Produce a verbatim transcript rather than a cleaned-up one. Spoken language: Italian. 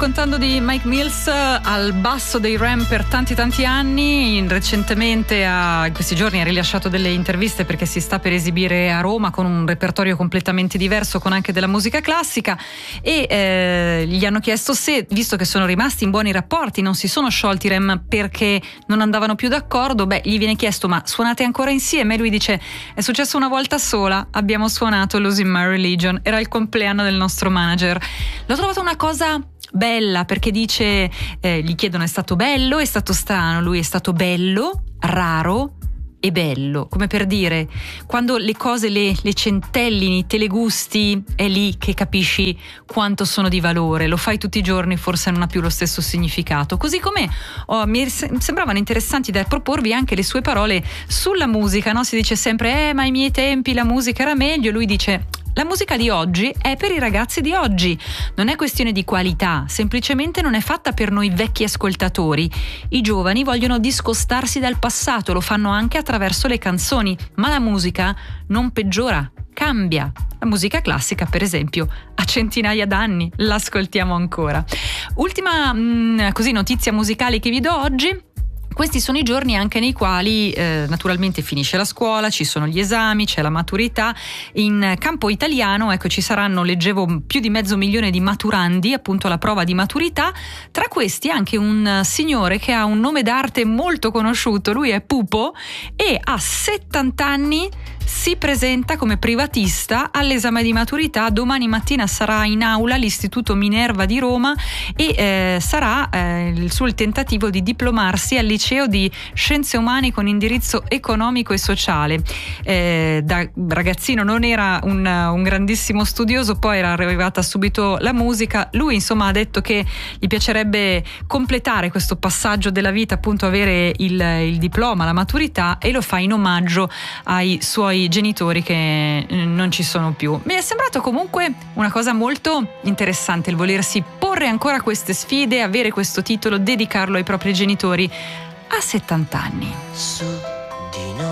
raccontando di Mike Mills al basso dei Ram per tanti tanti anni. Recentemente ha, in questi giorni ha rilasciato delle interviste perché si sta per esibire a Roma con un repertorio completamente diverso, con anche della musica classica, e eh, gli hanno chiesto se, visto che sono rimasti in buoni rapporti, non si sono sciolti i Ram perché non andavano più d'accordo. Beh, gli viene chiesto: ma suonate ancora insieme? E lui dice: è successo una volta sola, abbiamo suonato Losing My Religion, era il compleanno del nostro manager. L'ho trovato una cosa bella, perché dice, eh, gli chiedono: è stato bello, è stato strano? Lui: è stato bello, raro e bello, come per dire, quando le cose le, le centellini, te le gusti, è lì che capisci quanto sono di valore. Lo fai tutti i giorni, forse non ha più lo stesso significato. Così come oh, mi sembravano interessanti da proporvi anche le sue parole sulla musica, no? Si dice sempre: eh ma ai miei tempi la musica era meglio. Lui dice: la musica di oggi è per i ragazzi di oggi, non è questione di qualità, semplicemente non è fatta per noi vecchi ascoltatori. I giovani vogliono discostarsi dal passato, lo fanno anche attraverso le canzoni, ma la musica non peggiora, cambia. La musica classica, per esempio, ha centinaia d'anni, l'ascoltiamo ancora. Ultima mh, così notizia musicale che vi do oggi. Questi sono i giorni anche nei quali eh, naturalmente finisce la scuola, ci sono gli esami, c'è la maturità. In campo italiano, ecco, ci saranno, leggevo, più di mezzo milione di maturandi, appunto alla prova di maturità. Tra questi anche un signore che ha un nome d'arte molto conosciuto, lui è Pupo e a settanta anni si presenta come privatista all'esame di maturità. Domani mattina sarà in aula all'Istituto Minerva di Roma e eh, sarà eh, il suo tentativo di diplomarsi al liceo di Scienze Umane con indirizzo economico e sociale. Eh, da ragazzino non era un, un grandissimo studioso, poi era arrivata subito la musica. Lui insomma ha detto che gli piacerebbe completare questo passaggio della vita, appunto avere il, il diploma, la maturità, e lo fa in omaggio ai suoi genitori che non ci sono più. Mi è sembrato comunque una cosa molto interessante il volersi porre ancora queste sfide, avere questo titolo, dedicarlo ai propri genitori a settanta anni. Su di noi